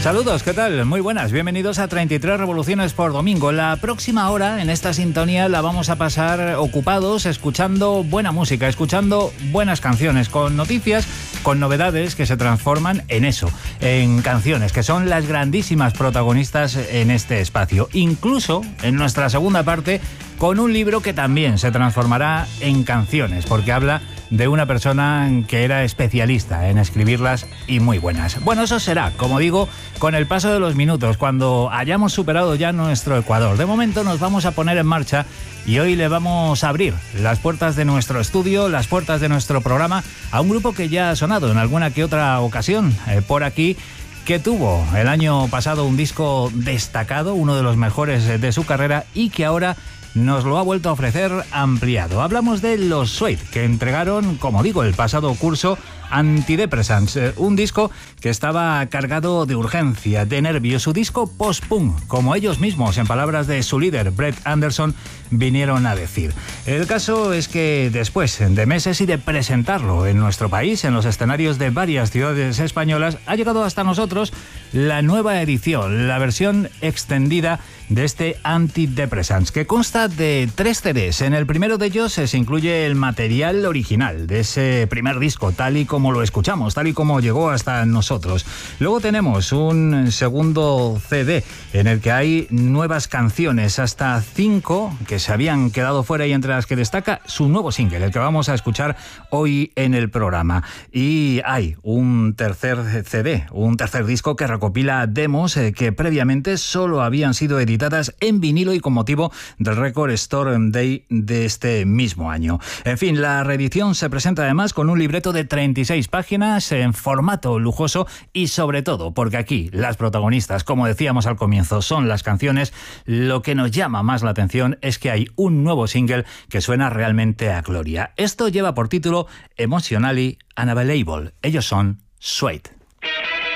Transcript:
Saludos, ¿qué tal? Muy buenas, bienvenidos a 33 Revoluciones por Domingo. La próxima hora en esta sintonía la vamos a pasar ocupados escuchando buena música, escuchando buenas canciones, con noticias, con novedades que se transforman en eso, en canciones, que son las grandísimas protagonistas en este espacio. Incluso en nuestra segunda parte, con un libro que también se transformará en canciones, porque habla de una persona que era especialista en escribirlas y muy buenas. Bueno, eso será, como digo, con el paso de los minutos, cuando hayamos superado ya nuestro Ecuador. De momento nos vamos a poner en marcha y hoy le vamos a abrir las puertas de nuestro estudio, las puertas de nuestro programa, a un grupo que ya ha sonado en alguna que otra ocasión por aquí, que tuvo el año pasado un disco destacado, uno de los mejores de su carrera, y que ahora nos lo ha vuelto a ofrecer ampliado. Hablamos de los Suede, que entregaron, como digo, el pasado curso Antidepressants, un disco que estaba cargado de urgencia, de nervios, su disco post-punk, como ellos mismos, en palabras de su líder, Brett Anderson, vinieron a decir. El caso es que después de meses y de presentarlo en nuestro país, en los escenarios de varias ciudades españolas, ha llegado hasta nosotros la nueva edición, la versión extendida de este Antidepressants, que consta de 3 CDs. En el primero de ellos se incluye el material original de ese primer disco, tal y como lo escuchamos, tal y como llegó hasta nosotros. Luego tenemos un segundo CD en el que hay nuevas canciones, hasta 5 que se habían quedado fuera, y entre las que destaca su nuevo single, el que vamos a escuchar hoy en el programa. Y hay un tercer CD, un tercer disco que recopila demos que previamente solo habían sido editadas en vinilo y con motivo del Record Store Day de este mismo año. En fin, la reedición se presenta además con un libreto de 36 páginas en formato lujoso, y sobre todo porque aquí las protagonistas, como decíamos al comienzo, son las canciones. Lo que nos llama más la atención es que hay un nuevo single que suena realmente a gloria. Esto lleva por título Emotionally Unavailable. Ellos son Suede.